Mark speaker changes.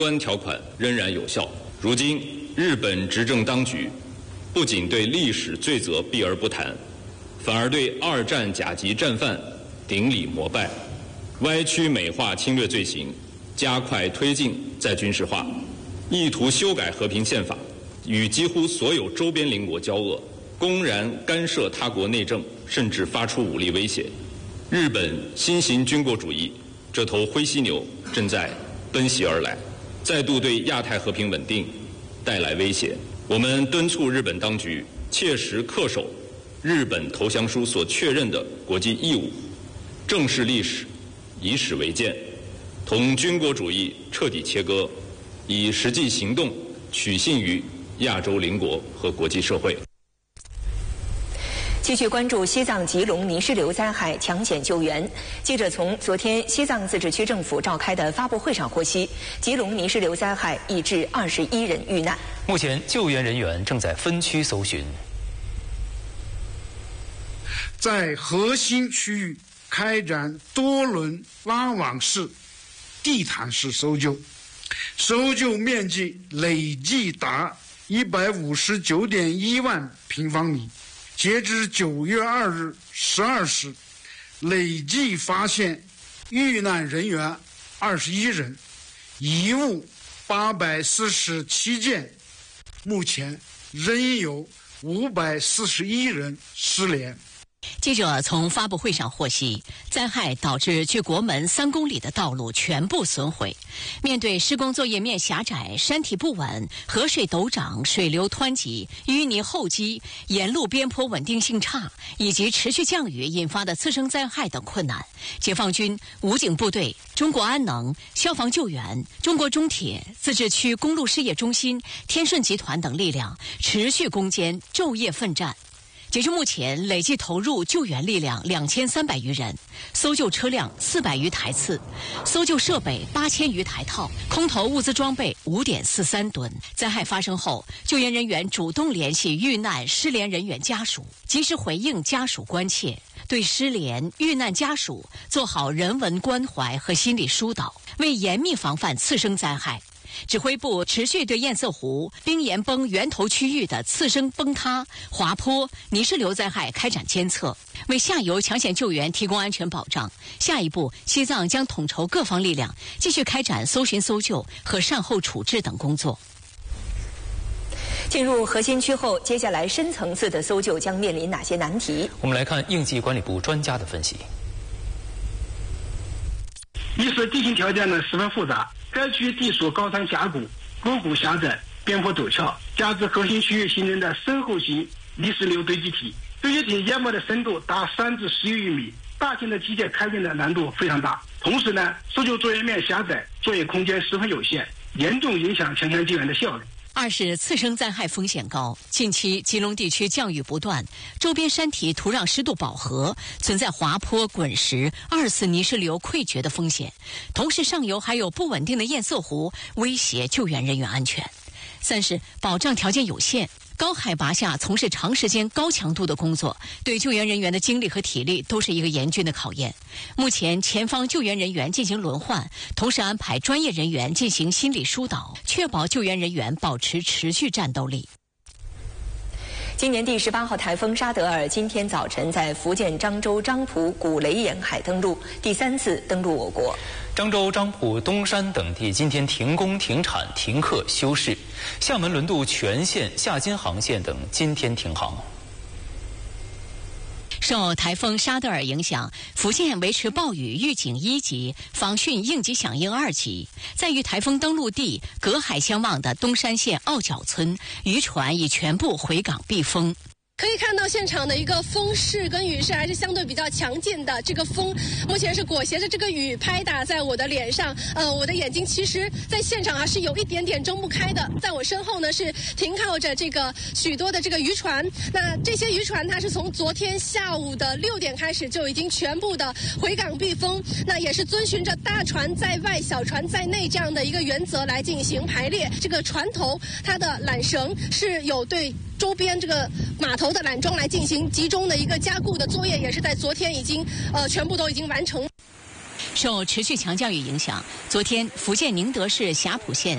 Speaker 1: 关条款仍然有效。如今，日本执政当局不仅对历史罪责避而不谈，反而对二战甲级战犯顶礼膜拜，歪曲美化侵略罪行，加快推进再军事化，意图修改和平宪法，与几乎所有周边邻国交恶，公然干涉他国内政，甚至发出武力威胁。日本新型军国主义这头灰犀牛正在奔袭而来，再度对亚太和平稳定带来威胁。我们敦促日本当局切实恪守日本投降书所确认的国际义务，正视历史，以史为鉴，同军国主义彻底切割，以实际行动取信于亚洲邻国和国际社会。
Speaker 2: 继续关注西藏吉隆泥石流灾害抢险救援。记者从昨天西藏自治区政府召开的发布会上获悉，吉隆泥石流灾害已致21人遇难。
Speaker 3: 目前救援人员正在分区搜寻。
Speaker 4: 在核心区域开展多轮拉网式、地毯式搜救，搜救面积累计达159.1万平方米。截至9月2日12时，累计发现遇难人员21人，遗物847件，目前仍有541人失联。
Speaker 5: 记者从发布会上获悉，灾害导致距国门3公里的道路全部损毁。面对施工作业面狭窄、山体不稳、河水陡涨、水流湍急、淤泥厚积、沿路边坡稳定性差，以及持续降雨引发的次生灾害等困难，解放军、武警部队、中国安能、消防救援、中国中铁、自治区公路事业中心、天顺集团等力量持续攻坚，昼夜奋战。截至目前，累计投入救援力量2300余人，搜救车辆400余台次，搜救设备8000余台套，空投物资装备5.43吨。灾害发生后，救援人员主动联系遇难失联人员家属，及时回应家属关切，对失联遇难家属做好人文关怀和心理疏导，为严密防范次生灾害。指挥部持续对堰塞湖、冰岩崩源头区域的次生崩塌、滑坡、泥石流灾害开展监测，为下游抢险救援提供安全保障。下一步，西藏将统筹各方力量，继续开展搜寻搜救和善后处置等工作。
Speaker 2: 进入核心区后，接下来深层次的搜救将面临哪些难题？
Speaker 3: 我们来看应急管理部专家的分析。
Speaker 6: 一是地形条件呢十分复杂，该区地属高山峡谷，沟谷狭窄，边坡陡峭，加之核心区域形成的深厚型泥石流堆积体，堆积体淹没的深度达3至11余米，大型的机械开进的难度非常大。同时呢，搜救作业面狭窄，作业空间十分有限，严重影响抢险救援的效率。
Speaker 5: 二是次生灾害风险高，近期吉隆地区降雨不断，周边山体土壤湿度饱和，存在滑坡、滚石、二次泥石流溃决的风险。同时，上游还有不稳定的堰塞湖，威胁救援人员安全。三是保障条件有限，高海拔下从事长时间高强度的工作，对救援人员的精力和体力都是一个严峻的考验。目前前方救援人员进行轮换，同时安排专业人员进行心理疏导，确保救援人员保持持续战斗力。
Speaker 2: 今年第18号台风沙德尔今天早晨在福建漳州漳浦古雷沿海登陆，第3次登陆我国。
Speaker 3: 漳州、漳浦、东山等地今天停工、停产、停课、休市。厦门轮渡全线、厦金航线等今天停航。
Speaker 5: 受台风沙德尔影响，福建维持暴雨预警1级，防汛应急响应2级。在与台风登陆地隔海相望的东山县澳角村，渔船已全部回港避风。
Speaker 7: 可以看到现场的一个风势跟雨势还是相对比较强劲的，这个风目前是裹挟着这个雨拍打在我的脸上，我的眼睛其实在现场是有一点点睁不开的。在我身后呢是停靠着这个许多的这个渔船，那这些渔船它是从昨天下午的6点开始就已经全部的回港避风，那也是遵循着大船在外小船在内这样的一个原则来进行排列。这个船头它的缆绳是有对周边这个码头的缆桩来进行集中的一个加固的作业，也是在昨天已经全部都已经完成。
Speaker 5: 受持续强降雨影响，昨天福建宁德市霞浦县